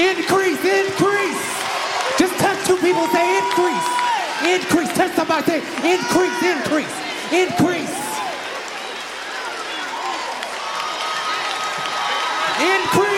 Increase, increase. Just touch two people, say increase. Increase, touch somebody, say increase, increase, increase. Increase.